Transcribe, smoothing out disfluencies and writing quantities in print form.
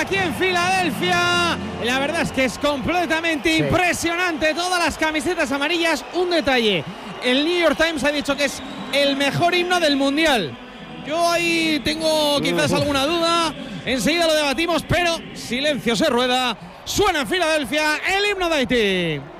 aquí en Filadelfia. La verdad es que es completamente impresionante. Todas las camisetas amarillas. Un detalle: el New York Times ha dicho que es el mejor himno del Mundial. Yo ahí tengo quizás alguna duda. Enseguida lo debatimos, pero silencio se rueda. Suena en Filadelfia el himno de Haití.